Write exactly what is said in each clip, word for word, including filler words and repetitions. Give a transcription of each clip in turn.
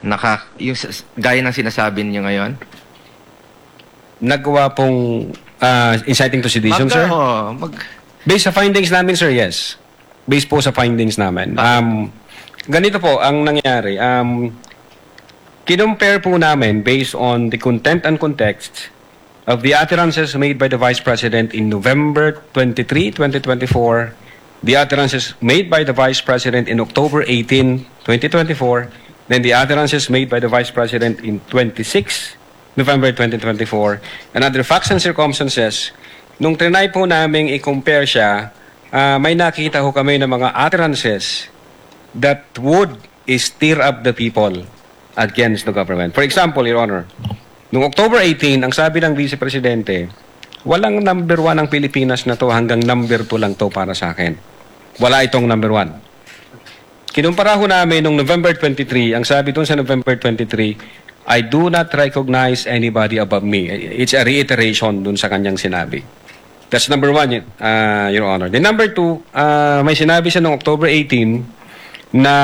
naka, yung, s- gaya ng sinasabi niyo ngayon? Nagawa pong uh, inciting to sedition, Mag- sir? oh, mag, Based sa findings namin, sir, yes. Based po sa findings namin. Ah. Um, ganito po ang nangyari. Um, kinumpare po namin based on the content and context of the utterances made by the Vice President in November twenty-third, twenty twenty-four, the utterances made by the Vice President in October eighteenth, twenty twenty-four, then the utterances made by the Vice President in twenty-sixth November twenty twenty-four, and other facts and circumstances. Nung trinay po namin i-compare siya, uh, may nakita ho kami ng mga utterances that would stir up the people against the government. For example, Your Honor, noong October eighteenth, ang sabi ng Vice Presidente, walang number one ang Pilipinas na to, hanggang number two lang to para sa akin. Wala itong number one. Kinumpara ho namin noong November twenty-third, ang sabi doon sa November twenty-third, I do not recognize anybody above me. It's a reiteration doon sa kanyang sinabi. That's number one, uh, Your Honor. Then number two, uh, may sinabi siya noong October eighteenth na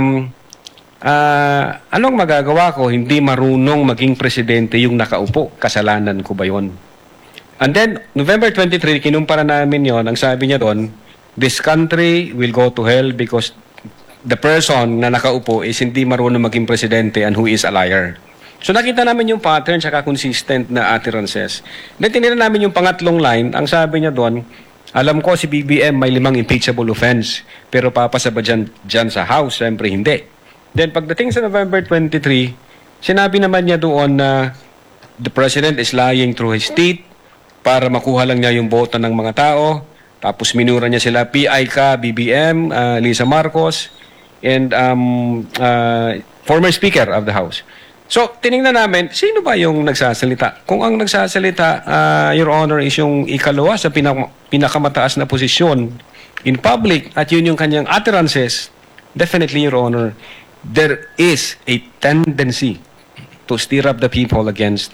uh, anong magagawa ko, hindi marunong maging presidente yung nakaupo. Kasalanan ko ba yun? And then, November twenty-third, kinumpara namin yon. Ang sabi niya doon, this country will go to hell because the person na nakaupo is hindi marunong maging presidente and who is a liar. So nakita namin yung pattern saka consistent na utterances. Then tinira namin yung pangatlong line, ang sabi niya doon, alam ko si B B M may limang impeachable offense, pero papasa ba dyan, dyan sa House? Siyempre hindi. Then pagdating sa November twenty-third, sinabi naman niya doon na the President is lying through his teeth para makuha lang niya yung boto ng mga tao. Tapos minura niya sila, P I ka, B B M, uh, Lisa Marcos, and um, uh, former Speaker of the House. So, tinignan namin, sino ba yung nagsasalita? Kung ang nagsasalita, uh, Your Honor, is yung ikalawa sa pinak pinakamataas na posisyon in public at yun yung kanyang utterances, definitely, Your Honor, there is a tendency to stir up the people against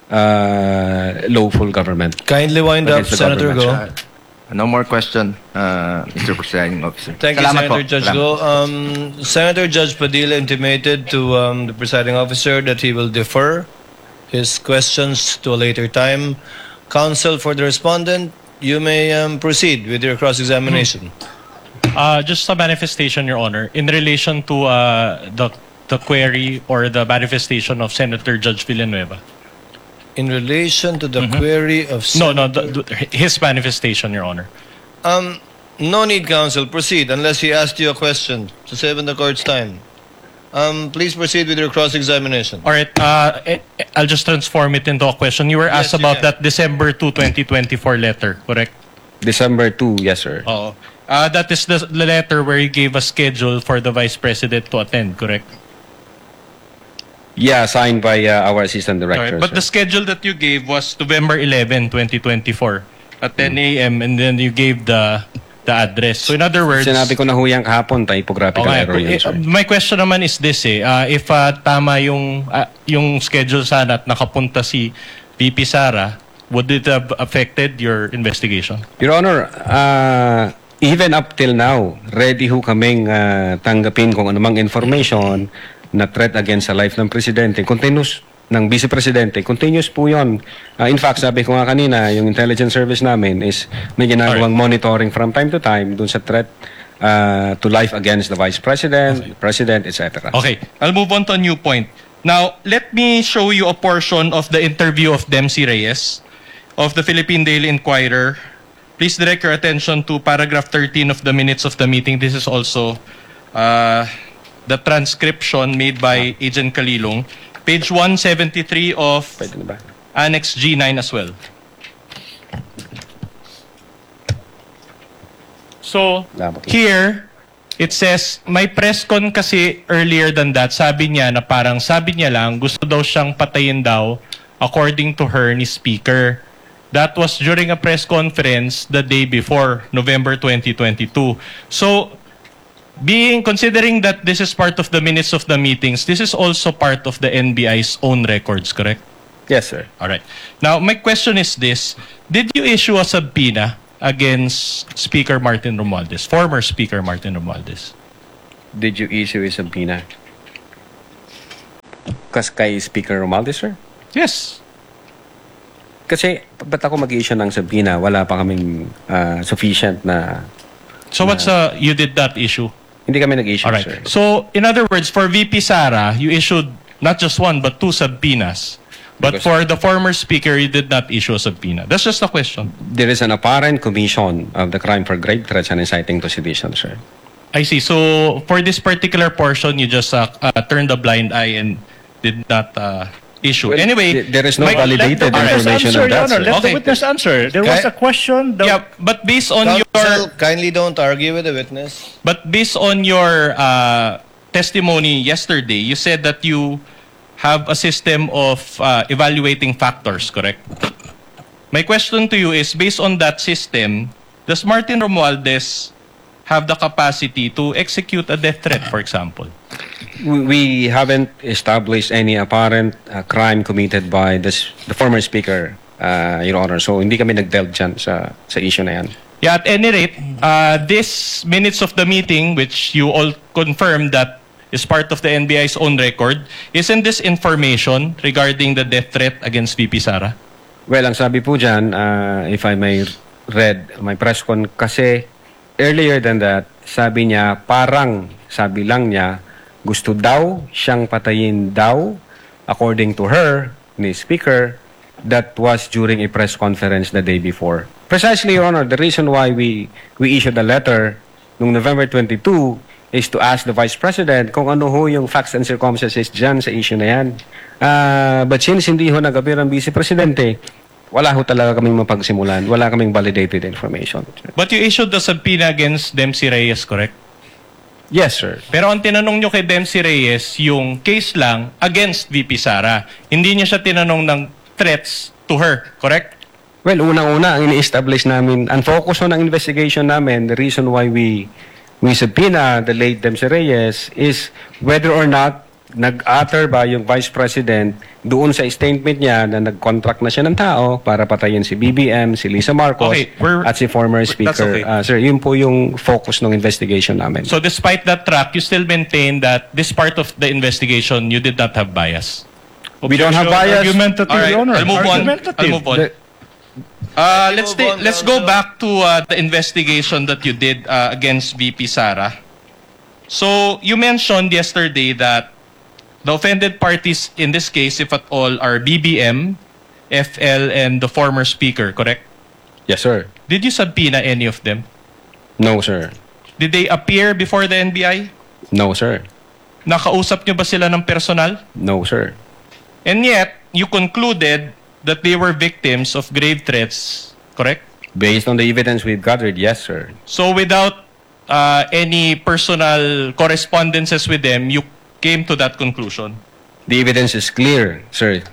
uh, lawful government. Kindly wind up, Senator Go. No more question, uh, Mister Presiding Officer. Thank Salamat you, Senator po. Judge Salamat. Go. Um, Senator Judge Padilla intimated to um, the presiding officer that he will defer his questions to a later time. Counsel for the respondent, you may um, proceed with your cross-examination. Uh, just a manifestation, Your Honor, in relation to uh, the the query or the manifestation of Senator Judge Villanueva. In relation to the mm-hmm. query of no, no, the, the, his manifestation, Your Honor. Um, no need, counsel. Proceed unless he asked you a question to save in the court's time. Um, please proceed with your cross-examination. All right. Uh, I'll just transform it into a question. You were asked yes, about that December second, twenty twenty-four letter, correct? December second, yes, sir. Oh, uh, that is the, the letter where you gave a schedule for the Vice President to attend, correct? Yeah, signed by uh, our assistant director. Right. But sir. the schedule that you gave was November eleventh, twenty twenty-four at ten A M and then you gave the the address. So in other words, sinabi ko na ho yan kahapon, typographical okay, error yun, sir. My question naman is this eh, uh, if uh, tama yung uh, yung schedule sana at nakapunta si V P Sara, would it have affected your investigation? Your Honor, uh, even up till now, ready ho kaming uh, tanggapin kung anumang information na threat against sa life ng Presidente, continuous, ng Vice Presidente, continuous po yun. Uh, in fact, sabi ko nga kanina, yung intelligence service namin is may ginagawang right. monitoring from time to time dun sa threat uh, to life against the Vice President, okay. President, et cetera. Okay, I'll move on to a new point. Now, let me show you a portion of the interview of Dempsey Reyes of the Philippine Daily Inquirer. Please direct your attention to paragraph thirteen of the minutes of the meeting. This is also uh, the transcription made by Agent Kalilong. Page one seventy-three of Annex G nine as well. So, here, it says, may press con kasi earlier than that, sabi niya na parang sabi niya lang, gusto daw siyang patayin daw, according to her, ni Speaker. That was during a press conference the day before, November twenty twenty-two. So, being considering that this is part of the minutes of the meetings, this is also part of the N B I's own records, correct? Yes, sir. All right. Now, my question is this. Did you issue a subpoena against Speaker Martin Romualdez, former Speaker Martin Romualdez? Did you issue a subpoena? Kas kay Speaker Romualdez, sir? Yes. Kasi, ba't ako mag-issue ng subpoena? Wala pa kaming ah, sufficient na... So what's uh, you did that issue? Hindi kami nag-issue, All right. sir. So, in other words, for V P Sara, you issued not just one but two subpoenas. But Because- for the former speaker, you did not issue a subpoena. That's just a question. There is an apparent commission of the crime for grave threats and inciting to sedition, sir. I see. So, for this particular portion, you just uh, uh, turned a blind eye and did not uh, issue. Well, anyway, th- there is no my- validated let the- information answer, on that, Your Honor. sir. Let Okay. the witness answer. There was Okay. a question. The, Yeah, but based on Counsel, your kindly don't argue with the witness. but based on your uh, testimony yesterday, you said that you have a system of uh, evaluating factors, correct? My question to you is, based on that system, does Martin Romualdez have the capacity to execute a death threat, for example? We, we haven't established any apparent uh, crime committed by this, the former speaker, uh, Your Honor. So, hindi kami nag-delve dyan sa, sa issue na yan. Yeah, at any rate, uh, this minutes of the meeting, which you all confirmed that is part of the N B I's own record, isn't this information regarding the death threat against V P Sara? Well, ang sabi po dyan, uh, if I may read my press con, kasi earlier than that, sabi niya, parang, sabi lang niya, gusto daw siyang patayin daw, according to her, ni Speaker, that was during a press conference the day before. Precisely, Your Honor, the reason why we, we issued a letter noong November twenty-second is to ask the Vice President kung ano ho yung facts and circumstances dyan sa issue na yan. Uh, but since hindi ho nag-appear ang Vice Presidente, wala ho talaga kaming mapagsimulan. Wala kaming validated information. But you issued the subpoena against Dempsey Reyes, correct? Yes, sir. Pero ang tinanong nyo kay Dempsey Reyes, yung case lang against V P Sara. Hindi niya siya tinanong ng threats to her, correct? Well, unang-una, ang ini-establish namin, ang focus ho ng investigation namin, the reason why we we subpoena the late Dempsey Reyes is whether or not nag-utter ba yung Vice President doon sa statement niya na nag-contract na siya ng tao para patayin si B B M, si Lisa Marcos, Okay, we're- at si former that's Speaker. okay. Uh, sir, yun po yung focus ng investigation namin. So despite that track, you still maintain that this part of the investigation, you did not have bias? We don't have bias. Argumentative, All right, Your Honor. I'll move on. Argumentative. I'll move on. The- Uh, Let's let's move stay, on, let's go Counsel. back to uh, the investigation that you did uh, against V P Sara. So you mentioned yesterday that the offended parties in this case, if at all, are B B M, F L, and the former speaker, correct? Yes, sir. Did you subpoena any of them? No, sir. Did they appear before the N B I? No, sir. Nakausap nyo ba sila ng personal? No, sir. And yet, you concluded that they were victims of grave threats, correct? Based on the evidence we've gathered, yes, sir. So without uh, any personal correspondences with them, you came to that conclusion, The evidence is clear, sir.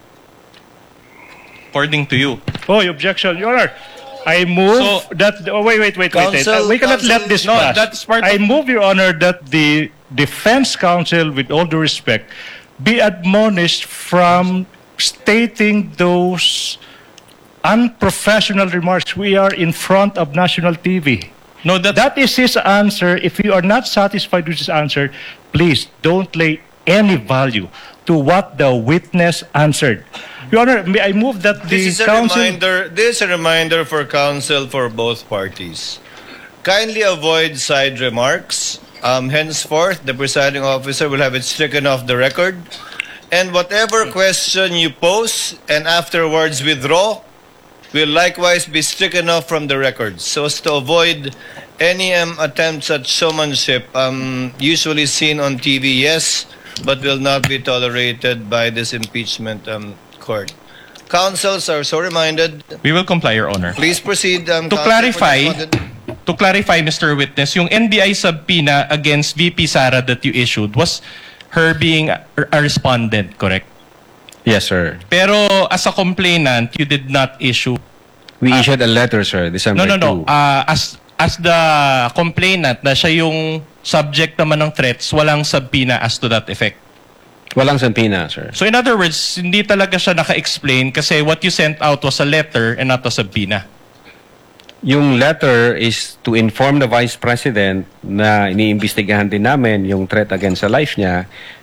according to you. Oh, objection, Your Honor. I move So- that. Oh, wait, wait, wait, wait. wait. Counsel- Uh, we cannot counsel- let this No, pass. that's part I of- move, Your Honor, that the defense counsel, with all due respect, be admonished from stating those unprofessional remarks. We are in front of national T V. No, that's, That is his answer. If you are not satisfied with his answer, please don't lay any value to what the witness answered. Your Honor, may I move that the This is a counsel... reminder. This is a reminder for counsel for both parties. Kindly avoid side remarks. Um, henceforth, the presiding officer will have it stricken off the record, and whatever question you pose and afterwards withdraw will likewise be stricken off from the record, so as to avoid any um, attempts at showmanship, um, usually seen on T V, yes, but will not be tolerated by this impeachment um, court. Counsels are so reminded. we will comply, Your Honor. Please proceed. Um, To counsel for clarify, the respondent. to clarify, Mister Witness, yung N B I subpoena against V P Sara that you issued was her being a, a respondent, correct? Yes, sir. Pero as a complainant, you did not issue. We issued a letter, sir, December No, no, no. second. Uh, as as the complainant na siya yung subject naman ng threats, walang subpoena as to that effect. Walang subpoena, sir. So in other words, hindi talaga siya naka-explain kasi what you sent out was a letter and not a subpoena. Yung letter is to inform the Vice President na iniimbestigahan din namin yung threat against sa life niya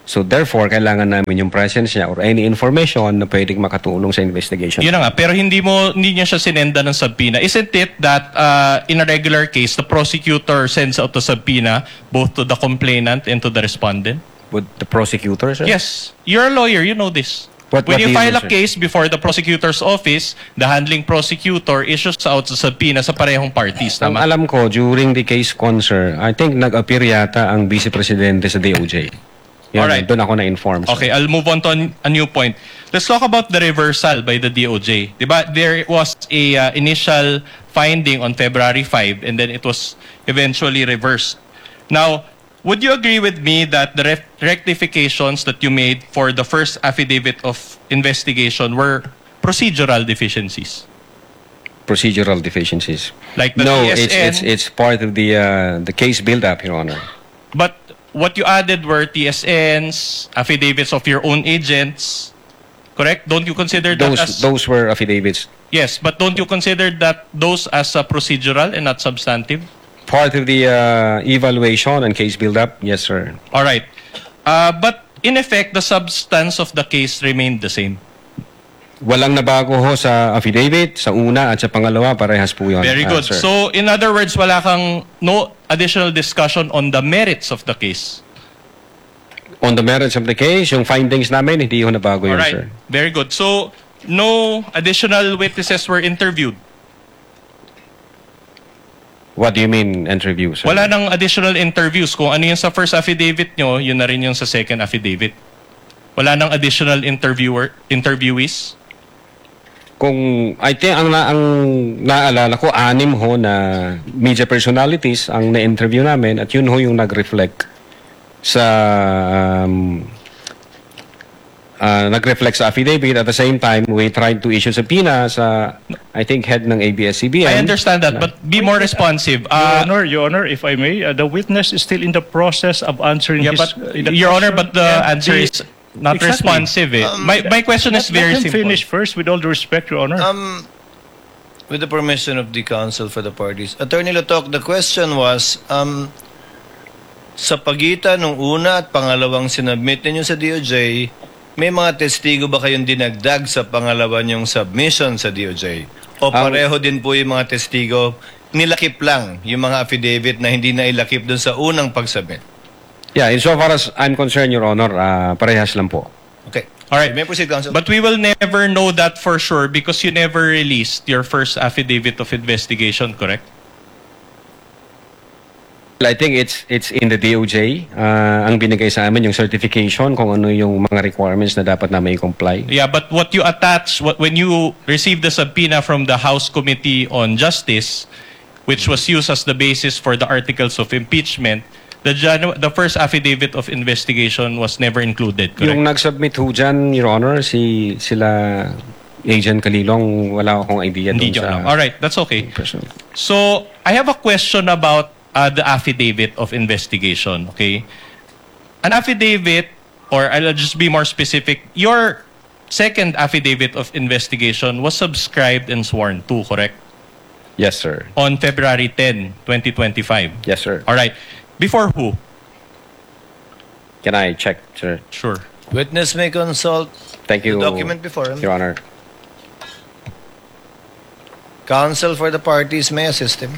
So therefore, kailangan namin yung presence niya or any information na pwedeng makatulong sa investigation. Yun na nga, pero hindi mo hindi niya siya sinenda ng subpoena. Isn't it that uh, in a regular case, the prosecutor sends out the subpoena both to the complainant and to the respondent? Would the prosecutor, sir? Yes. You're a lawyer, you know this. What- When what you do you file mean, a sir? case before the prosecutor's office, the handling prosecutor issues out the subpoena sa parehong parties. Ang Tama? alam ko, during the case con, sir, I think nag-appear yata ang Vice Presidente sa D O J. Yan, Alright. doon ako na-inform. sir. Okay, I'll move on to an- a new point. Let's talk about the reversal by the D O J. Diba? There was a uh, initial finding on February fifth and then it was eventually reversed. Now, would you agree with me that the ref- rectifications that you made for the first affidavit of investigation were procedural deficiencies? Procedural deficiencies. Like the no, T S N? it's, it's, it's part of the, uh, the case build-up, Your Honor. But what you added were T S Ns, affidavits of your own agents, correct? Don't you consider that Those, as... those were affidavits. Yes, but don't you consider that those as uh, procedural and not substantive? Part of the uh, evaluation and case build-up, yes, sir. All right. Uh, but in effect, the substance of the case remained the same. Walang nabago ho sa affidavit, sa una at sa pangalawa, parehas po yun. Very uh, good. sir. So, in other words, wala kang no additional discussion on the merits of the case. On the merits of the case, yung findings namin, hindi ho nabago All yun, right. sir. Very good. So, no additional witnesses were interviewed. What do you mean, interview, sir? Wala nang additional interviews. Kung ano yung sa first affidavit nyo, yun na rin yung sa second affidavit. Wala nang additional interviewer, interviewees. Kung, I think, ang, na, ang naalala ko, anim ho na media personalities ang na-interview namin at yun ho yung nag-reflect sa, um, uh, nag-reflect sa affidavit. At the same time, we tried to issue subpoena sa, I think, head ng A B S C B N. I understand that, but be more responsive. Your Uh, Honor, Your Honor, if I may, uh, the witness is still in the process of answering yeah, his... but, uh, the Your Honor, question, but the and answer the- is not Exactly. responsive. Eh. my, my question is Let- very let him simple. finish first, with all due respect, Your Honor. Um, with the permission of the counsel for the parties, Attorney Latok, the question was, um, sa pagitan ng una at pangalawang sinubmit ninyo sa D O J, may mga testigo ba kayong dinagdag sa pangalawa niyong submission sa D O J? O pareho din po yung mga testigo, nilakip lang yung mga affidavit na hindi na ilakip dun sa unang pag-submit? Yeah, insofar as I'm concerned, Your Honor, uh, parehas lang po. Okay. All right. May proceed, counsel. But we will never know that for sure because you never released your first affidavit of investigation, correct? I think it's it's in the D O J. Uh, ang binigay sa amin yung certification kung ano yung mga requirements na dapat namin i-comply. Yeah, but what you attach, what, when you received the subpoena from the House Committee on Justice, which was used as the basis for the articles of impeachment, the, Janu- the first affidavit of investigation was never included, correct? Yung nag-submit ho dyan, Your Honor, si sila Agent Kalilong, wala akong idea Hindi dun nyo sa... alam. All right, that's okay. person. So, I have a question about uh, the affidavit of investigation, okay? An affidavit, or I'll just be more specific, your second affidavit of investigation was subscribed and sworn to, correct? Yes, sir. On February tenth, twenty twenty-five. Yes, sir. All right. Before who? Can I check, sir? Sure. Witness may consult Thank you, the document before him. Your Honor. Counsel for the parties may assist him.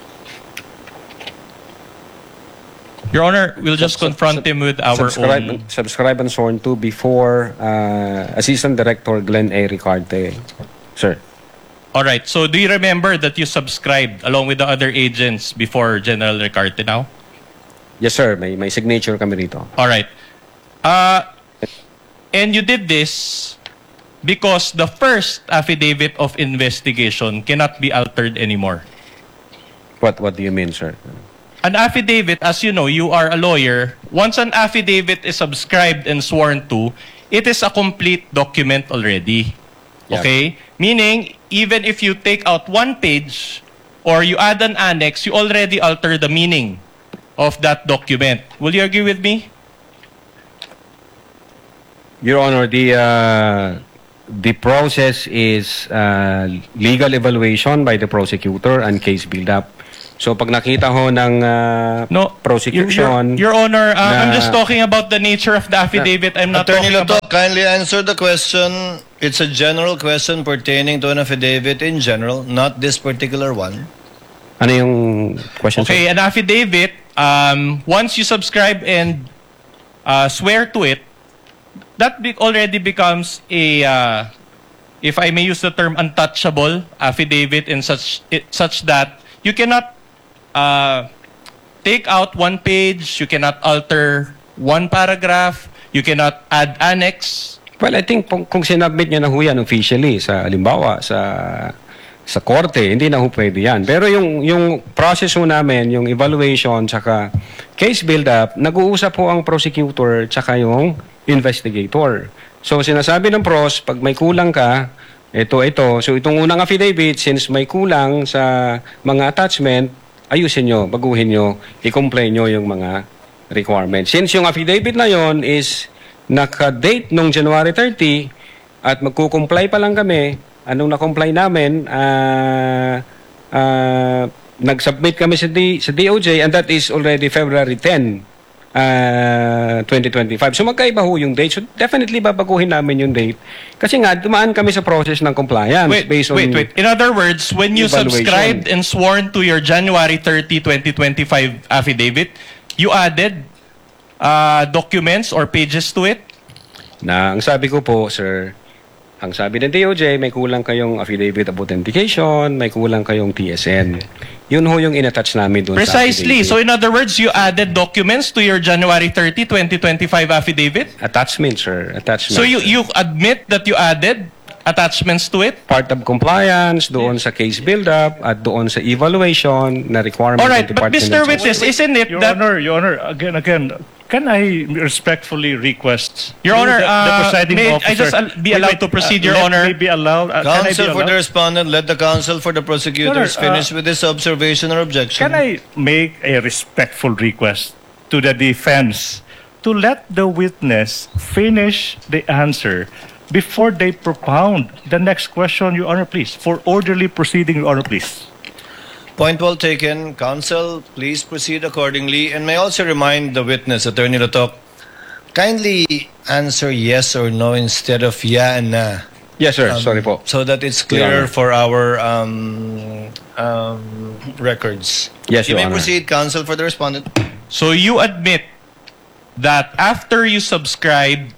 Your Honor, we'll just Sub- confront sub- him with our subscribe, own... Subscribe and sworn to before uh, Assistant Director Glenn A. Ricarte. Sir. All right. So, do you remember that you subscribed along with the other agents before General Ricarte now? Yes, sir. May, may signature kami rito. All right. Uh, and you did this because the first affidavit of investigation cannot be altered anymore. What What do you mean, sir? An affidavit, as you know, you are a lawyer. Once an affidavit is subscribed and sworn to, it is a complete document already. Yeah. Okay? Meaning, even if you take out one page or you add an annex, you already alter the meaning of that document. Will you agree with me? Your Honor, the uh, the process is uh, legal evaluation by the prosecutor and case build-up. So pag nakita ho ng uh, No, prosecution, Your, Your Honor, uh, I'm na- just talking about the nature of the affidavit. I'm not Attorney talking Lato, about... kindly answer the question. It's a general question pertaining to an affidavit in general, not this particular one. ano yung question? Okay, sir? an affidavit, um, once you subscribe and uh, swear to it, that be- already becomes a, uh, if I may use the term, untouchable affidavit in such it, such that you cannot uh, take out one page, you cannot alter one paragraph, you cannot add annex. Well, I think kung, kung sinubmit niya na ho yan officially sa halimbawa sa sa korte, hindi na ho pwede yan. Pero yung yung process ho namin, yung evaluation tsaka case build-up, nag-uusap ho ang prosecutor tsaka yung investigator. So sinasabi ng pros, pag may kulang ka, ito, ito. So itong unang affidavit, since may kulang sa mga attachment, ayusin nyo, baguhin nyo, i-comply nyo yung mga requirements. Since yung affidavit na yon is naka-date nung January thirty at magkukomply pa lang kami, anong na-comply namin, uh, uh, nag-submit kami sa, D, sa D O J and that is already February tenth, uh, twenty twenty-five. So magkaiba ho yung date. So definitely babaguhin namin yung date. Kasi nga, dumaan kami sa process ng compliance Wait, based on... wait, wait. In other words, when you evaluation. subscribed and sworn to your January thirtieth, twenty twenty-five affidavit, you added uh, documents or pages to it? Na ang sabi ko po, sir, ang sabi ng D O J, may kulang kayong affidavit of authentication, may kulang kayong T S N. Yun ho yung inattach namin doon sa Precisely. affidavit. So in other words, you added documents to your January thirtieth, twenty twenty-five affidavit? Attachment, sir. Attachment. So you you admit that you added attachments to it? Part of compliance, doon sa case build-up, at doon sa evaluation na requirement All right, ng but Department Mister of Justice. Witness, isn't it Your that... Honor, Your Honor, again, again, can I respectfully request Your you, Honor, the, the uh, presiding may I officer, just al- be allowed to proceed, Your let Honor? me be allowed, uh, can I be Counsel for the allowed? respondent, let the counsel for the prosecutors Your Honor, uh, finish with this observation or objection. Can I make a respectful request to the defense to let the witness finish the answer before they propound the next question, Your Honor, please? For orderly proceeding, Your Honor, please. Point well taken. Counsel, please proceed accordingly. And may I also remind the witness, Attorney Latok, kindly answer yes or no instead of yeah and na. Yes, sir. Um, Sorry po. So that it's Your clearer Honor. for our um, um, records. Yes, You Your may Honor. proceed, counsel for the respondent. So you admit that after you subscribe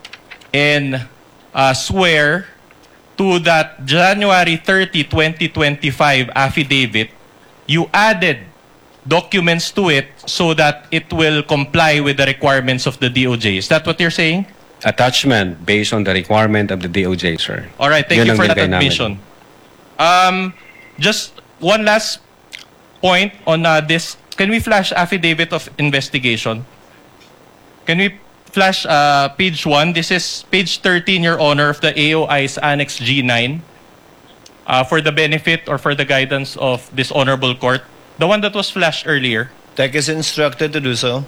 and uh, swear to that January thirtieth, twenty twenty-five affidavit, you added documents to it so that it will comply with the requirements of the D O J. Is that what you're saying? Attachment based on the requirement of the D O J, sir. All right, thank Yun you ang for that nilagay namin. admission. Um, just one last point on uh, this. Can we flash affidavit of investigation? Can we flash uh, page one? This is page thirteen, Your Honor, of the A O I's Annex G nine. Uh, for the benefit or for the guidance of this honorable court. The one that was flashed earlier. Tech is instructed to do so.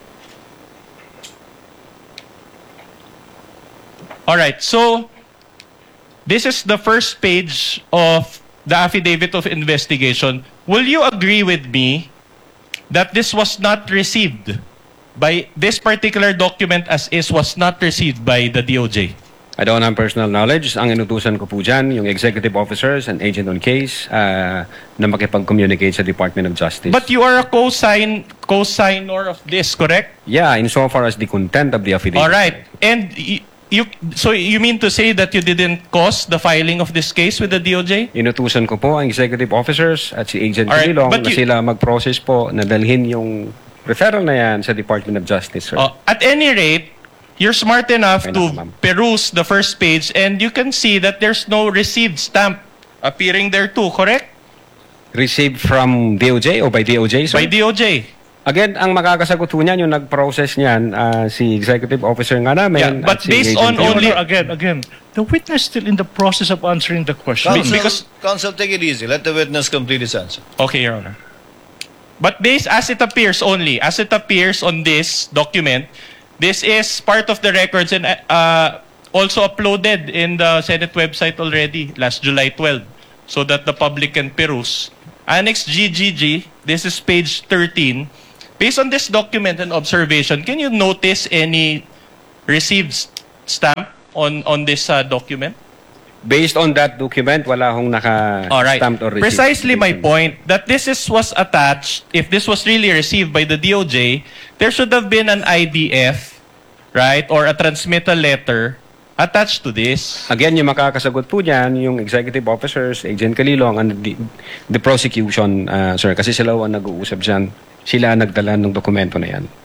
All right, so this is the first page of the affidavit of investigation. Will you agree with me that this was not received by this particular document as is was not received by the D O J? I don't have personal knowledge. Ang inutusan ko po dyan, yung executive officers and agent on case uh, na makipag-communicate sa Department of Justice. But you are a co-sign co-signor of this, correct? Yeah, insofar as the content of the affidavit. All right. And y- you so you mean to say that you didn't cause the filing of this case with the D O J? Inutusan ko po ang executive officers at si Agent Alright, Kililong but na you- sila mag-process po na dalhin yung referral na yan sa Department of Justice, sir. Uh, at any rate, you're smart enough Okay to na, ma'am. peruse the first page and you can see that there's no received stamp appearing there too, correct? Received from D O J o by D O J, sir? By D O J. Again, ang makakasagot po niyan, yung nag-process niyan, ah, si executive officer nga namin. Yeah, but at si based Agent on Kililong. only- Your Honor, again, again, the witness still in the process of answering the question. Counsel, because- counsel, take it easy. Let the witness complete his answer. Okay, Your Honor. But this, as it appears only, as it appears on this document, this is part of the records and uh, also uploaded in the Senate website already last July twelfth so that the public can peruse. Annex G G G, this is page thirteen. Based on this document and observation, can you notice any received stamp on, on this uh, document? Based on that document, wala hong All right. naka-stamped or received. Precisely my point that this is was attached. If this was really received by the D O J, there should have been an I D F, right, or a transmittal letter attached to this. Again, yung makakasagot po dyan, yung executive officers, Agent Calilong, and the, the prosecution, uh, sir, kasi sila ang nag-uusap dyan. Sila ang nagdala ng dokumento na yan.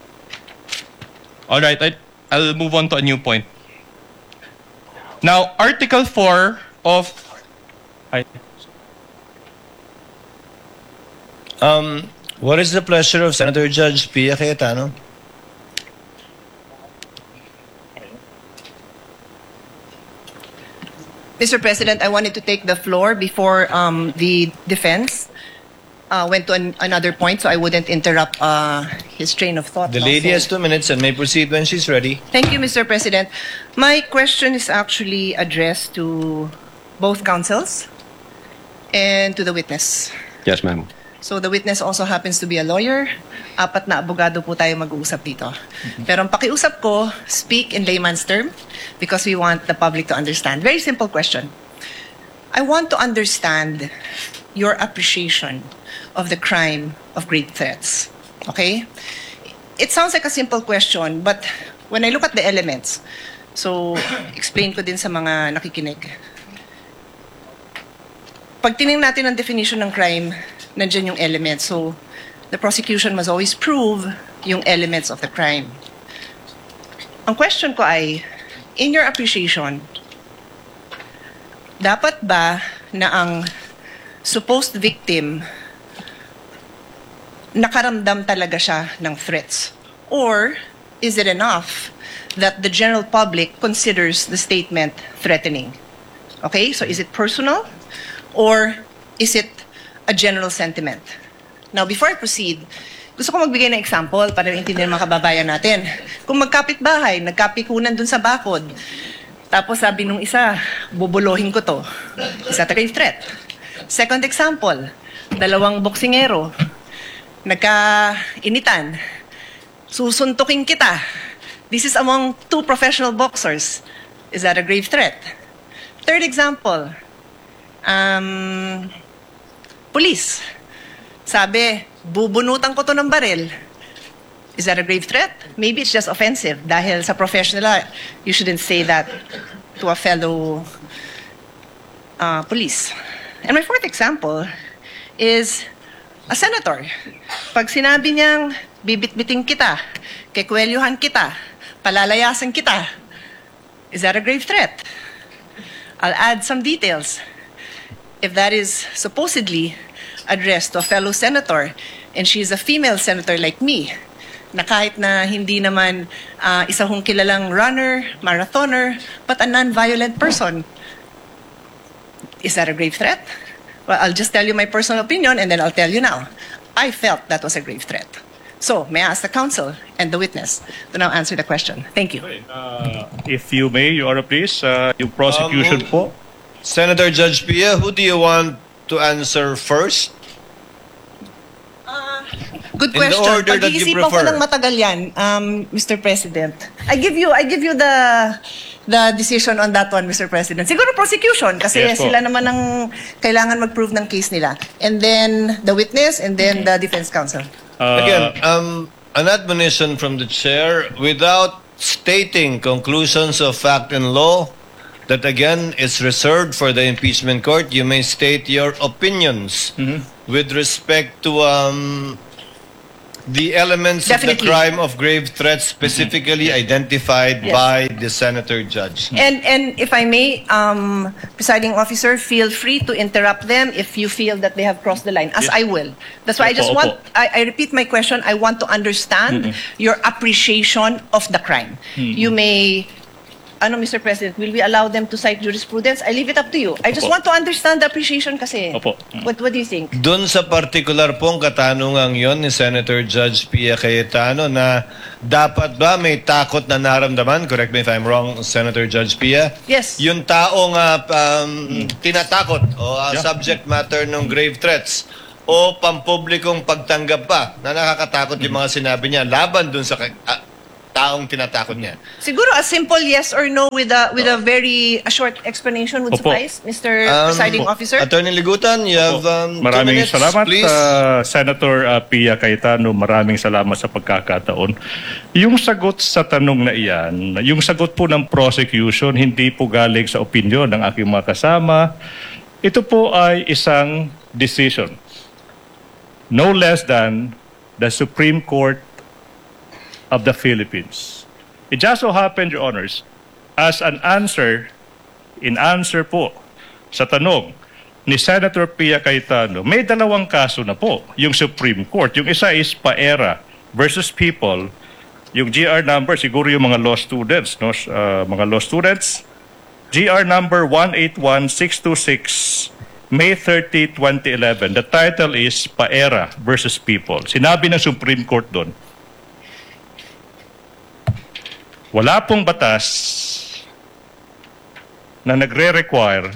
All right, I, I'll move on to a new point. Now, Article four of... I, Um, what is the pleasure of Senator Judge Pia Cayetano? Mister President, I wanted to take the floor before um, the defense uh, went to an, another point, so I wouldn't interrupt uh, his train of thought. The lady also. has two minutes and may proceed when she's ready. Thank you, Mister President. My question is actually addressed to both counsels and to the witness. Yes, ma'am. So the witness also happens to be a lawyer. Apat na abogado po tayo mag-uusap dito. Pero ang pakiusap ko, speak in layman's term because we want the public to understand. Very simple question. I want to understand your appreciation of the crime of grave threats. Okay? It sounds like a simple question, but when I look at the elements, so explain ko din sa mga nakikinig. Pag tinignan natin ang definition ng crime, nandiyan yung elements. So, the prosecution must always prove yung elements of the crime. Ang question ko ay, in your appreciation, dapat ba na ang supposed victim nakaramdam talaga siya ng threats? Or is it enough that the general public considers the statement threatening? Okay, so is it personal? Or is it a general sentiment? Now, before I proceed, gusto ko magbigay ng example para maintindihan ng mga kababayan natin. Kung magkapit-bahay, nagkapikunan dun sa bakod, tapos sabi nung isa, bubuluhin ko to. Is that a grave threat? Second example, dalawang boksingero, nagkainitan, susuntukin kita. This is among two professional boxers. Is that a grave threat? Third example, um, police. Sabi, bubunutan ko to ng baril. Is that a grave threat? Maybe it's just offensive. Dahil sa professional, you shouldn't say that to a fellow uh, police. And my fourth example is a senator. Pag sinabi niyang, bibit-biting kita, kekwelyuhan kita, palalayasan kita, is that a grave threat? I'll add some details. If that is supposedly addressed to a fellow senator, and she's a female senator like me, na kahit na hindi naman uh, isa hong kilalang runner, marathoner, but a non-violent person, is that a grave threat? Well, I'll just tell you my personal opinion, and then I'll tell you now. I felt that was a grave threat. So, may I ask the counsel and the witness to now answer the question? Thank you. Uh, if you may, Your Honor, please, uh, yung prosecution Um, po. Senator Judge Pia, who do you want to answer first? Good In the question. order that you Pag-iisipan ko prefer. ng matagal yan, um, Mister President. I give you, I give you the the decision on that one, Mister President. Siguro prosecution, kasi Yes po. sila naman ang kailangan mag-prove ng case nila. And then the witness, and then the defense counsel. Uh, Again, um, an admonition from the chair without stating conclusions of fact and law that again is reserved for the impeachment court. You may state your opinions with respect to um, the elements of Definitely. the crime of grave threats specifically identified Yes. by the senator judge. And and if I may, um, presiding officer, feel free to interrupt them if you feel that they have crossed the line, as I will. That's why I just Opo, want, opo. I, I repeat my question, I want to understand your appreciation of the crime. You may ano, Mister President, will we allow them to cite jurisprudence? I leave it up to you. I just Opo. want to understand the appreciation kasi. Opo. What, what do you think? Doon sa particular pong katanungang yon ni Senator Judge Pia Cayetano na dapat ba may takot na naramdaman, correct me if I'm wrong, Senator Judge Pia? Yes. Yung taong uh, um, tinatakot o uh, Yeah. subject matter ng grave threats o pampublikong pagtanggap pa na nakakatakot yung mga sinabi niya laban dun sa ka- ah, taong tinatakot niya. Siguro a simple yes or no with a with a very a short explanation would Opo. suffice, Mister Um, Presiding Officer. Attorney Ligutan, you have um, two Maraming minutes, salamat, please. uh, Senator uh, Pia Cayetano. Maraming salamat sa pagkakataon. Yung sagot sa tanong na iyan, yung sagot po ng prosecution, hindi po galing sa opinion ng aking mga kasama. Ito po ay isang decision. No less than the Supreme Court of the Philippines. It just so happened, Your Honors, as an answer, in answer po sa tanong ni Senator Pia Cayetano, may dalawang kaso na po yung Supreme Court. Yung isa is Paera versus People. Yung G R number, siguro yung mga law students, no? Uh, mga law students. G R number one eight one six two six, May thirtieth, twenty eleven. The title is Paera versus People. Sinabi ng Supreme Court doon, wala pong batas na nagre-require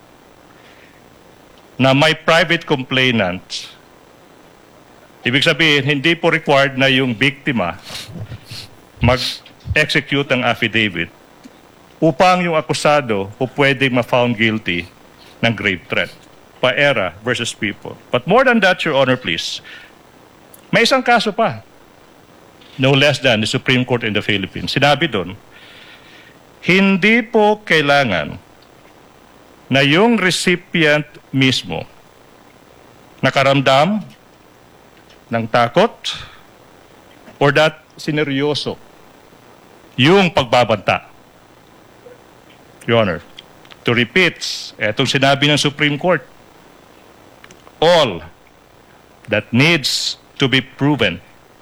na may private complainant. Ibig sabihin, hindi po required na yung biktima mag-execute ang affidavit upang yung akusado po pwedeng ma-found guilty ng grave threat. Paera versus People. But more than that, Your Honor, please, may isang kaso pa. No less than the Supreme Court in the Philippines. Sinabi doon, hindi po kailangan na yung recipient mismo nakaramdam ng takot or that sineryoso yung pagbabanta. Your Honor, to repeat, etong sinabi ng Supreme Court, all that needs to be proven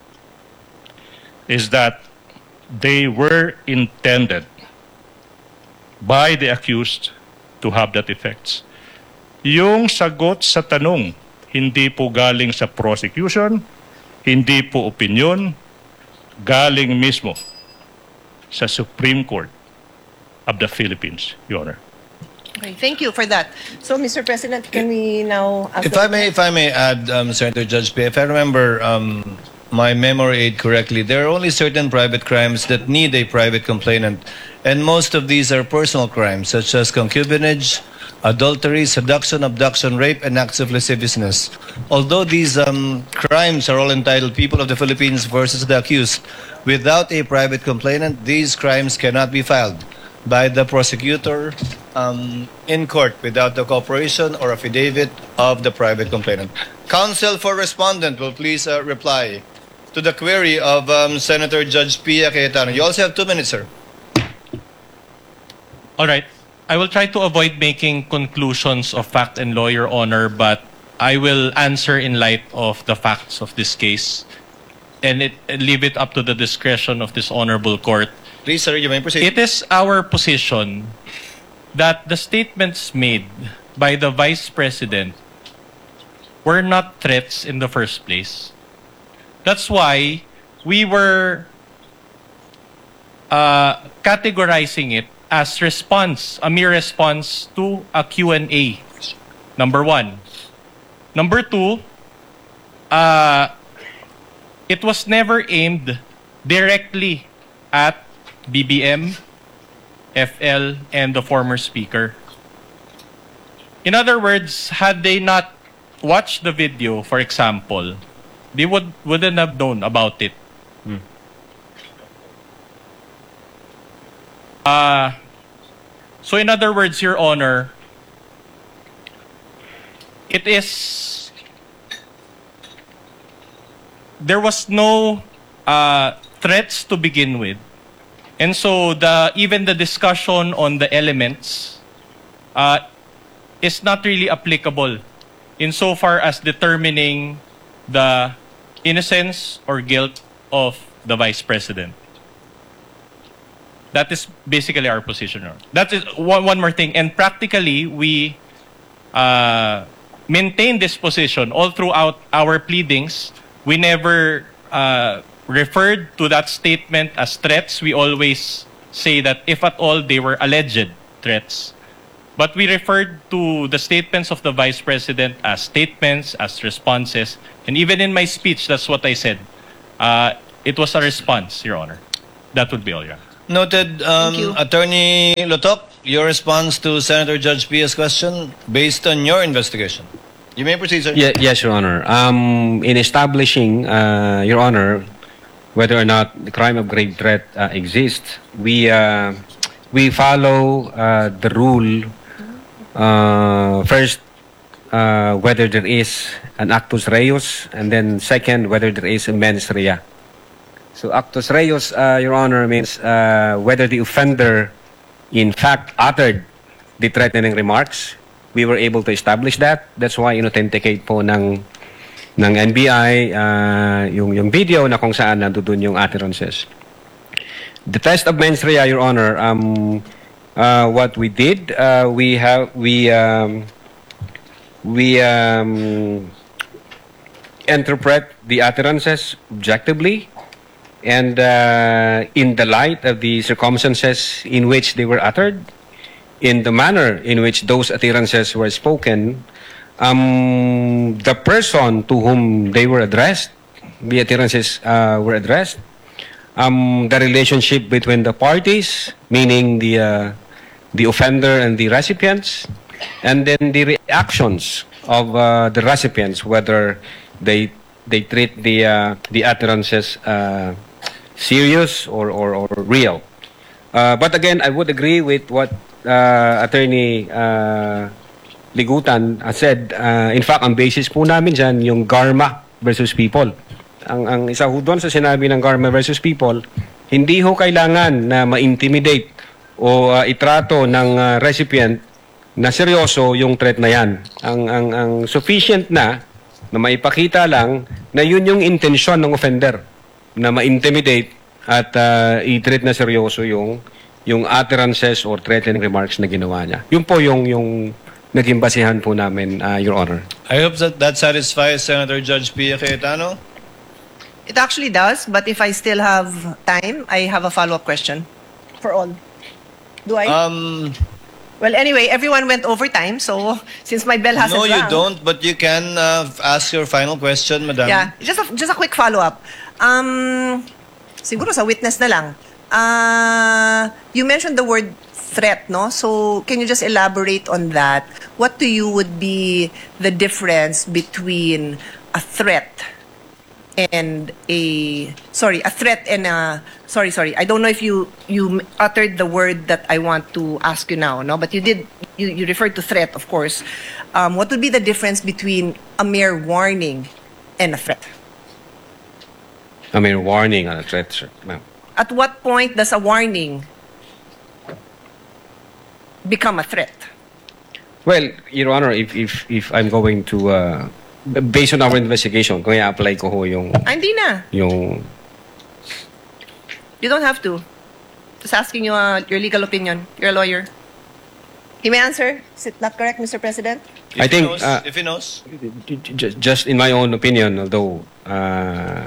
is that they were intended by the accused to have that effects. Yung sagot sa tanong, hindi po galing sa prosecution, hindi po opinion, galing mismo sa Supreme Court of the Philippines, Your Honor. Okay, thank you for that. So, Mister President, can we now... If I may, if I may add, um, Senator Judge Pia, if I remember um, my memory aid correctly, there are only certain private crimes that need a private complainant, and most of these are personal crimes, such as concubinage, adultery, seduction, abduction, rape, and acts of lasciviousness. Although these um, crimes are all entitled People of the Philippines versus the accused, without a private complainant, these crimes cannot be filed by the prosecutor um, in court without the cooperation or affidavit of the private complainant. Counsel for respondent will please uh, reply to the query of um, Senator Judge Pia Cayetano. You also have two minutes, sir. All right. I will try to avoid making conclusions of fact and law, Your Honor, but I will answer in light of the facts of this case and it, leave it up to the discretion of this honorable court. Please, sir, you may proceed. It is our position that the statements made by the Vice President were not threats in the first place. That's why we were uh, categorizing it as response, a mere response to a Q and A, number one. Number two, uh, it was never aimed directly at B B M, F L, and the former speaker. In other words, had they not watched the video, for example, they would, wouldn't have known about it. Hmm. Uh, so in other words, Your Honor, it is, there was no uh, threats to begin with. And so the even the discussion on the elements uh, is not really applicable insofar as determining the innocence or guilt of the Vice President. That is basically our position. Your Honor. That is one, one more thing. And practically, we uh, maintain this position all throughout our pleadings. We never uh, referred to that statement as threats. We always say that if at all they were alleged threats. But we referred to the statements of the Vice President as statements, as responses. And even in my speech, that's what I said. Uh, it was a response, Your Honor. That would be all, Your Honor. Noted. Thank you. Um, Attorney Lotok, your response to Senator Judge Pia's question based on your investigation. You may proceed, sir. Ye- yes, Your Honor. Um, in establishing, uh, Your Honor, whether or not the crime of grave threat uh, exists, we uh, we follow uh, the rule. Uh, first, uh, whether there is an actus reus, and then second, whether there is a mens rea. So actus reus, uh, Your Honor, means uh, whether the offender in fact uttered the threatening remarks. We were able to establish that. That's why in-authenticate po ng ng N B I uh, yung yung video na kung saan nandoon yung utterances. The test of mens rea, Your Honor, um, uh, what we did, uh, we have we um, we um, interpret the utterances objectively and uh, in the light of the circumstances in which they were uttered, in the manner in which those utterances were spoken, um, the person to whom they were addressed, the utterances uh, were addressed, um, the relationship between the parties, meaning the uh, the offender and the recipients, and then the reactions of uh, the recipients, whether they they treat the uh, the utterances uh, serious or, or, or real. Uh, but again, I would agree with what uh, Attorney uh, Ligutan has said. Uh, in fact, ang basis po namin dyan, yung Garma versus People. Ang, ang isa ho doon sa sinabi ng Garma versus People, hindi ho kailangan na ma-intimidate o uh, itrato ng uh, recipient na seryoso yung threat na yan. Ang, ang, ang sufficient na na maipakita lang na yun yung intensyon ng offender, na ma-intimidate at uh, i-treat na seryoso yung yung utterances or threatening remarks na ginawa niya. Yun po yung yung naging basihan po namin, uh, Your Honor. I hope that that satisfies Senator Judge Pia Cayetano. It actually does, but if I still have time, I have a follow-up question for all. Do I? Um, well, anyway, everyone went over time, so since my bell hasn't no, you rung- don't, but you can uh, ask your final question, Madam. Yeah, just a, just a quick follow-up. Um, siguro sa witness na lang. Uh, you mentioned the word threat, no? So can you just elaborate on that? What to you would be the difference between a threat and a sorry, a threat and a sorry, sorry. I don't know if you you uttered the word that I want to ask you now, no? But you did. You you referred to threat, of course. Um, what would be the difference between a mere warning and a threat? I mean, warning on a threat, sir. Ma'am. At what point does a warning become a threat? Well, Your Honor, if if if I'm going to uh, based on our investigation, kung i-apply ko ho yung Ah, hindi na. yung You don't have to. Just asking you uh, your legal opinion. You're a lawyer. He may answer. Is it not correct, Mister President? If I he think, knows, uh, if he knows. just, just in my own opinion, although uh,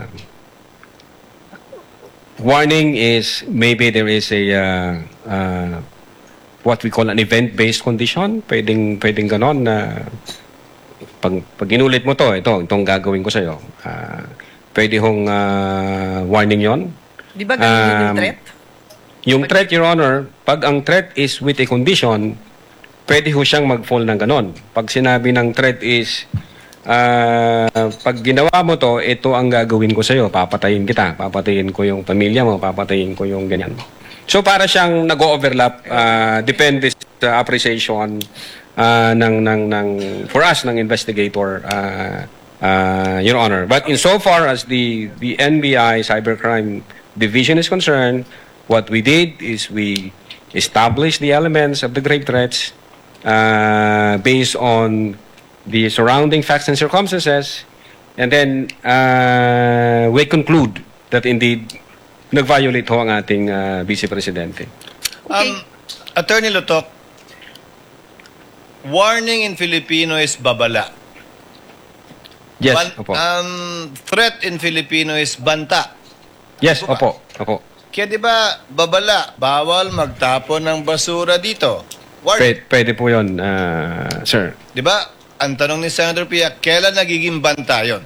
warning is maybe there is a uh, uh, what we call an event-based condition. Pwedeng pwedeng ganon na pag pag inulit mo to, ito itong gagawin ko sa iyo. Uh, pwede hong uh, warning 'yon. Di ba ganun yun yung Um, threat? Yung threat, Your Honor, pag ang threat is with a condition, pwede ho siyang mag-fall ng ganon. Pag sinabi ng threat is, uh, pag ginawa mo to, ito ang gagawin ko sa'yo, papatayin kita, papatayin ko yung pamilya mo, papatayin ko yung ganyan. So para siyang nag-overlap, uh, depende sa appreciation uh, ng, ng, ng, for us, ng investigator, uh, uh, Your Honor. But insofar as the, the N B I Cybercrime Division is concerned, what we did is we established the elements of the grave threats uh, based on the surrounding facts and circumstances, and then uh, we conclude that indeed nag-violate ho ang ating uh, Vice Presidente. Okay. Um, Attorney Lutok, warning in Filipino is babala. Yes, Ban- opo. um, threat in Filipino is banta. Yes, Opo ba? opo. Opo. Kaya di ba, babala, bawal magtapon ng basura dito. Warning. Pwede, pwede po yun, uh, sir. Di ba? Ang tanong ni Senator Pia, kailan nagiging banta yun?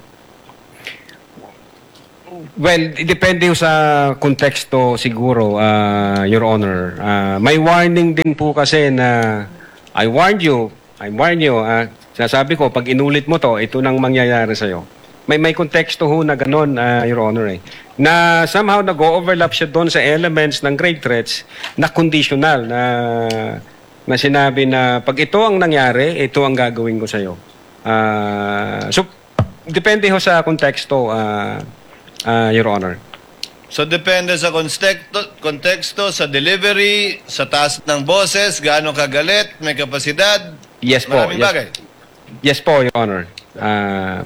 Well, depende ho sa konteksto siguro, uh, Your Honor. Uh, may warning din po kasi na I warned you, I warned you. Uh, sasabi ko, pag inulit mo to, ito nang mangyayari sa'yo. May may konteksto ho na ganun, uh, Your Honor, eh. Na somehow nag-overlap siya doon sa elements ng grave threats na conditional, na, na sinabi na pag ito ang nangyari, ito ang gagawin ko sa'yo. Uh, so, depende ho sa konteksto, uh, uh, Your Honor. So depende sa konteksto, konteksto, sa delivery, sa taas ng boses, gaano kagalit, may kapasidad, Yes po. maraming Yes, bagay. yes po, Your Honor. Uh,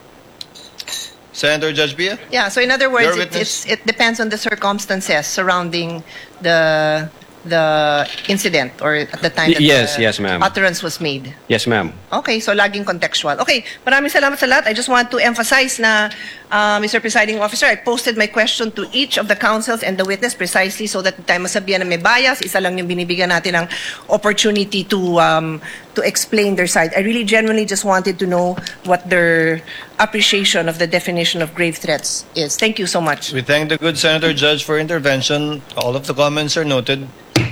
Senator Judge Pia? Yeah, so in other words, Your it, witness? it's, it depends on the circumstances surrounding the the incident or at the time that Y- yes, the yes, ma'am. utterance was made. yes, ma'am. Okay, so laging contextual. Okay, maraming salamat sa lahat. I just want to emphasize na, uh, Mister Presiding Officer, I posted my question to each of the counsels and the witness precisely so that tayo masabihan na may bias. Isa lang yung binibigyan natin ng opportunity to um, to explain their side. I really genuinely just wanted to know what their appreciation of the definition of grave threats is. Thank you so much. We thank the good Senator Judge for intervention. All of the comments are noted.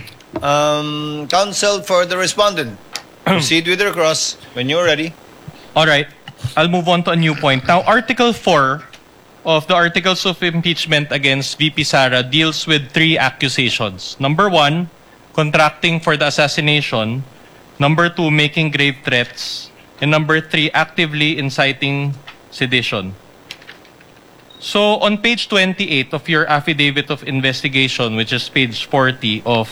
Um, counsel for the respondent. Proceed with your cross when you're ready. All right. I'll move on to a new point. Now, Article four of the Articles of Impeachment against V P Sara deals with three accusations. Number one, contracting for the assassination. Number two, making grave threats. And number three, actively inciting sedition. So, on page twenty-eight of your affidavit of investigation, which is page forty of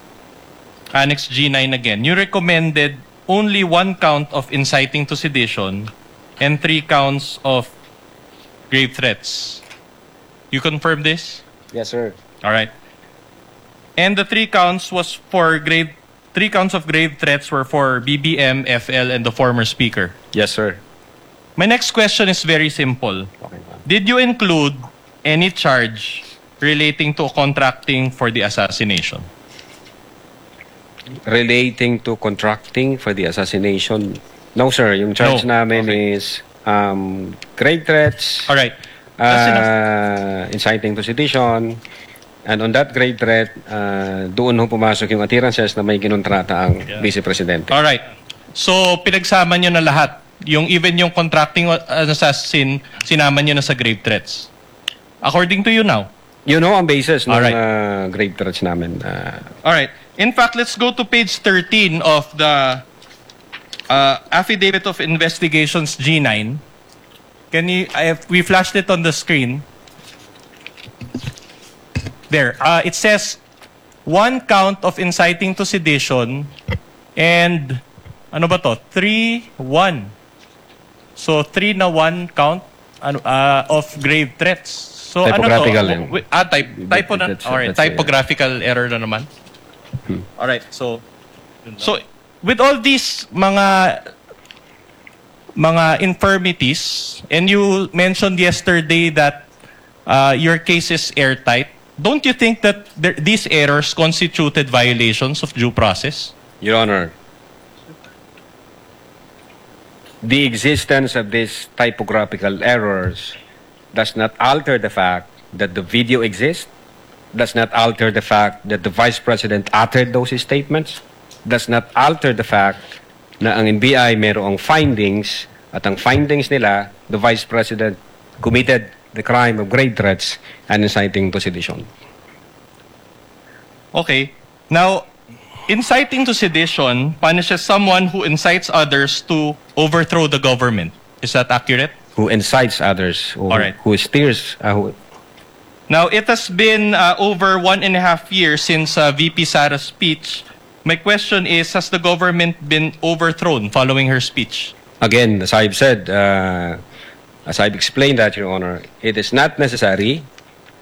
Annex G nine again, you recommended only one count of inciting to sedition and three counts of grave threats. You confirm this? Yes, sir. All right. And the three counts was for grave, three counts of grave threats were for B B M, F L, and the former speaker. Yes, sir. My next question is very simple. Okay, ma'am. Did you include any charge relating to contracting for the assassination? Relating to contracting for the assassination. No, sir. Yung charge No. namin Okay. is um, grave threats, All right. That's enough. uh, inciting to sedition, and on that grave threat, uh, doon ho pumasok yung appearances na may kinontrata ang Vice Presidente. All right. So, pinagsama nyo na lahat. Yung even yung contracting uh, assassin, sinama nyo na sa grave threats. According to you now. Yun ho ang basis ng Alright. uh, grave threats namin. Uh, All right. In fact, let's go to page thirteen of the uh, Affidavit of Investigations G nine. Can you, I have, we flashed it on the screen. There. Uh, it says, one count of inciting to sedition and, ano ba to? Three, one. So, three na one count ano, uh, of grave threats. So, Typographical ano lang. to? Wait, ah, type, typo na. That's- Alright, that's it, yeah. typographical error na naman. Alright, so, so, with all these mga mga infirmities, and you mentioned yesterday that uh, your case is airtight, don't you think that there, these errors constituted violations of due process? Your Honor, the existence of these typographical errors does not alter the fact that the video exists, does not alter the fact that the Vice President uttered those statements, does not alter the fact na ang N B I mayroong findings at ang findings nila, the Vice President committed the crime of grave threats and inciting to sedition. Okay. Now, inciting to sedition punishes someone who incites others to overthrow the government. Is that accurate? Who incites others, who, Alright. who steers, uh, who, Now, it has been uh, over one and a half years since uh, V P Sara's speech. My question is, has the government been overthrown following her speech? Again, as I've said, uh, as I've explained that, Your Honor, it is not necessary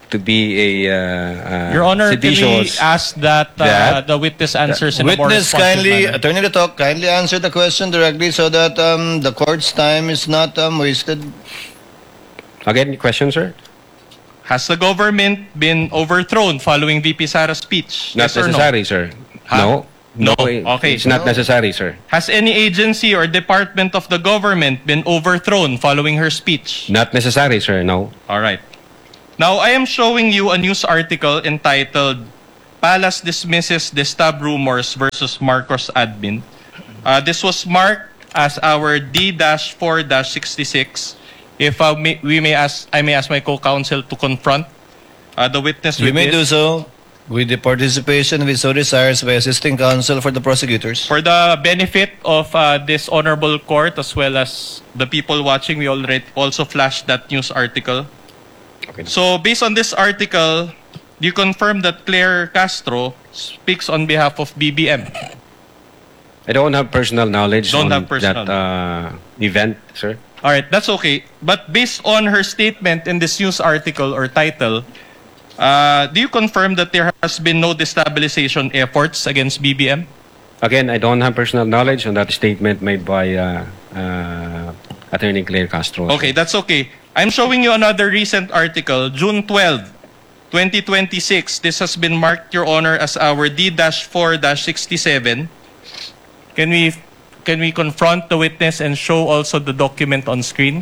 to be a uh, uh, Your Honor, can we seditious. ask that, uh, that- the witness answers in a more Witness, responsive kindly, manner? Attorney Letok, kindly answer the question directly so that um, the court's time is not um, wasted. Again, question, sir? Has the government been overthrown following V P Sara's speech? Not Yes or no? necessary, sir. Huh? No. No. it- Okay. It's not necessary, sir. Has any agency or department of the government been overthrown following her speech? Not necessary, sir. No. All right. Now, I am showing you a news article entitled Palace Dismisses Destab Rumors versus Marcos Admin. Uh, this was marked as our D four sixty-six. If uh, may, we may ask, I may ask my co-counsel to confront uh, the witness You with may do this. so with the participation, if it so desires, by assisting counsel for the prosecutors. For the benefit of uh, this honorable court as well as the people watching, we already also flashed that news article. Okay. So, based on this article, you confirm that Claire Castro speaks on behalf of B B M. I don't have personal knowledge Don't on have personal that uh, event, sir. All right, that's okay. But based on her statement in this news article or title, uh, do you confirm that there has been no destabilization efforts against B B M? Again, I don't have personal knowledge on that statement made by uh, uh, Attorney Claire Castro. Okay, that's okay. I'm showing you another recent article, June twelfth, twenty twenty-six. This has been marked, Your Honor, as our D four sixty-seven. Can we can we confront the witness and show also the document on screen?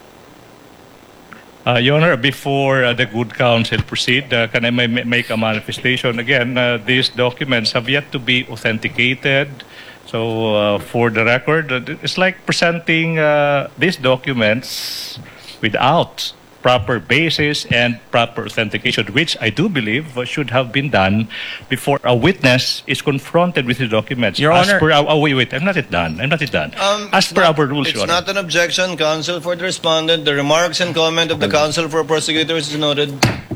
Uh, Your Honor, before uh, the good counsel proceed, uh, can I ma- ma- make a manifestation? Again, uh, these documents have yet to be authenticated. So, uh, for the record, uh, it's like presenting uh, these documents without proper basis and proper authentication, which I do believe uh, should have been done before a witness is confronted with the documents. Your As Honor- per our, oh, wait, wait, I'm not yet done. I'm not yet done. Um, As it's per not- our rules, It's Your Honor. not an objection, counsel for the respondent. The remarks and comment of the counsel for prosecutors is noted.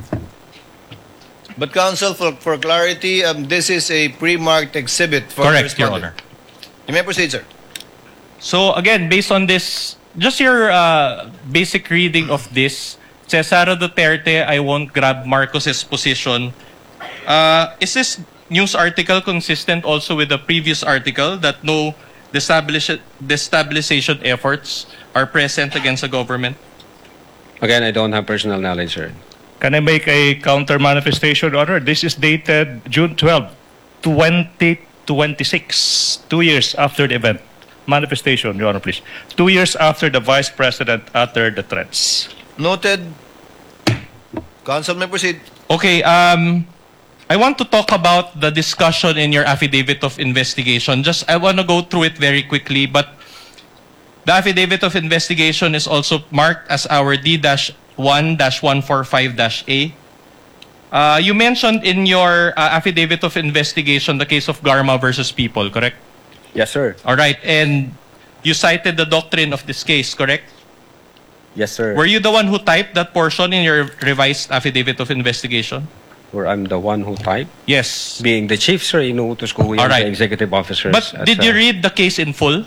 But counsel, for, for clarity, um, this is a pre-marked exhibit for the Correct, Your respondent. Honor. You may proceed, sir. So again, based on this, just your uh, basic reading of this, says Sara Duterte, I won't grab Marcos's position. Uh, is this news article consistent also with the previous article that no destablish- destabilization efforts are present against the government? Again, I don't have personal knowledge, sir. Can I make a counter manifestation, Your Honor? This is dated June twelfth, twenty twenty-six, two years after the event. Manifestation, Your Honor, please. Two years after the Vice President uttered the threats. Noted. Counsel may proceed. Okay, um, I want to talk about the discussion in your affidavit of investigation. Just, I want to go through it very quickly, but the affidavit of investigation is also marked as our D one one forty-five A. Uh, you mentioned in your uh, affidavit of investigation the case of Garma versus People, correct? Yes, sir. All right, and you cited the doctrine of this case, correct? Yes, sir. Were you the one who typed that portion in your revised affidavit of investigation? Where I'm the one who typed. Yes. Being the chief, sir, inuutos ko yan Alright. sa executive officers. But at, did you uh, read the case in full?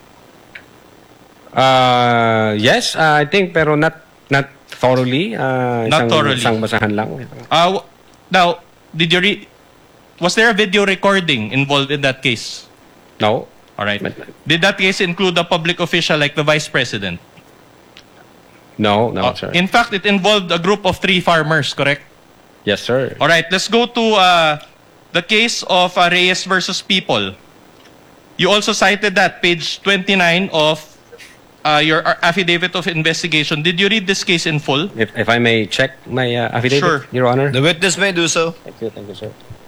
Uh, yes, uh, I think, pero not not thoroughly. Uh, Not isang, thoroughly. Isang basahan lang. Uh, w- now, did you read? Was there a video recording involved in that case? No. All right. But- Did that case include a public official like the vice president? No, no, Uh, sir. in fact, it involved a group of three farmers, correct? Yes, sir. All right. Let's go to uh, the case of uh, Reyes versus People. You also cited that page twenty-nine of uh, your affidavit of investigation. Did you read this case in full? If, if I may check my uh, affidavit, Sure. Your Honor. The witness may do so. Thank you, thank you, sir.